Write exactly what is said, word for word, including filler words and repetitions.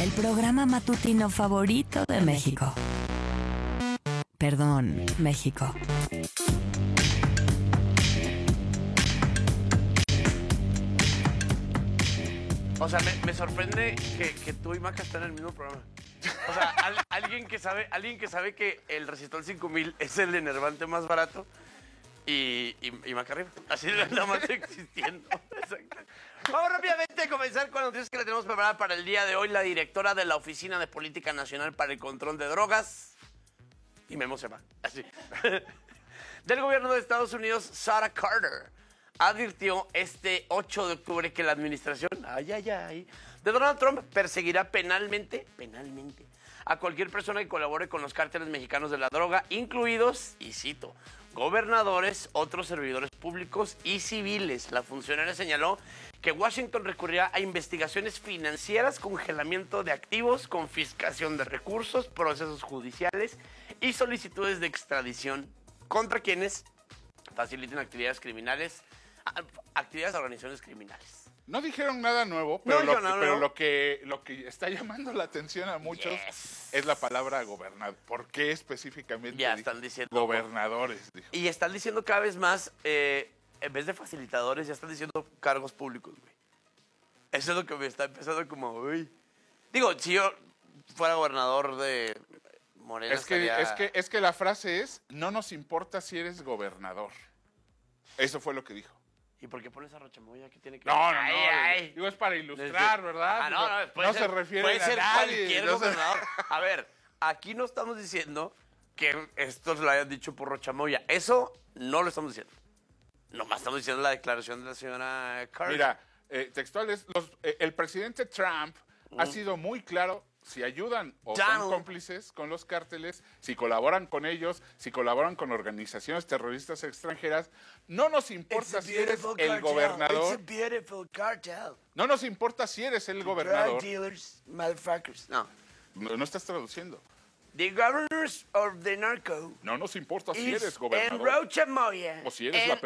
el programa matutino favorito de México. Perdón, México. O sea, me, me sorprende que, que tú y Maca están en el mismo programa. O sea, al, alguien, que sabe, alguien que sabe que el Resistol cinco mil es el enervante más barato y, y, y Maca arriba. Así nada más existiendo. Exacto. Vamos rápidamente a comenzar con las noticias que le tenemos preparadas para el día de hoy. La directora de la Oficina de Política Nacional para el Control de Drogas, y Memo se va, así, del gobierno de Estados Unidos, Sarah Carter, advirtió este ocho de octubre que la administración, ay, ay, ay, de Donald Trump perseguirá penalmente, penalmente, a cualquier persona que colabore con los cárteles mexicanos de la droga, incluidos, y cito, gobernadores, otros servidores públicos y civiles. La funcionaria señaló que Washington recurrirá a investigaciones financieras, congelamiento de activos, confiscación de recursos, procesos judiciales y solicitudes de extradición contra quienes faciliten actividades criminales, actividades de organizaciones criminales. No dijeron nada nuevo, pero, no, lo, no, no, pero no. lo que lo que está llamando la atención a muchos Yes. es la palabra gobernador. ¿Por qué específicamente? Ya dijo? están diciendo Gobernadores, dijo. Y están diciendo cada vez más, eh, en vez de facilitadores, ya están diciendo cargos públicos, güey. Eso es lo que me está empezando como, uy. Digo, si yo fuera gobernador de Morena, Es que, estaría... es que es que la frase es, no nos importa si eres gobernador. Eso fue lo que dijo. ¿Y por qué pones a Rochamoya? ¿Qué tiene que No, ver? no, no. Ay, ay. Digo, es para ilustrar, ¿verdad? Ah, no, no, puede no ser, se refiere puede a ser nadie. cualquier no se- gobernador. A ver, aquí no estamos diciendo que esto lo hayan dicho por Rochamoya. Eso no lo estamos diciendo. Nomás estamos diciendo la declaración de la señora Carter. Mira, eh, textuales, los, eh, el presidente Trump ha sido muy claro si ayudan o Donald. son cómplices con los cárteles, si colaboran con ellos, si colaboran con organizaciones terroristas extranjeras. No nos importa si eres el gobernador. It's a beautiful cartel. No nos importa si eres el gobernador. Drug dealers, motherfuckers. No. No, no estás traduciendo. The governors of the narco No nos importa si is eres en gobernador Rochamoya. o si eres and la